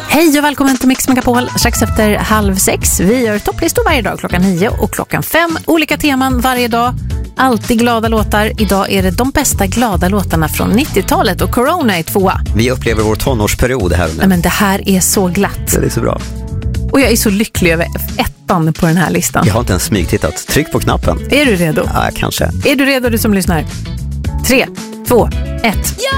Hej och välkommen till Mix Megapol. Strax efter 5:30. Vi gör topplistor varje dag klockan 9 och klockan 5. Olika teman varje dag. Alltid glada låtar. Idag är det de bästa glada låtarna från 90-talet och Corona är 2. Vi upplever vår tonårsperiod här. Nej, men det här är så glatt. Det är så bra. Och jag är så lycklig över ettan på den här listan. Jag har inte ens smygtittat. Tryck på knappen. Är du redo? Ja, kanske. Är du redo, du som lyssnar? 3, 2, 1.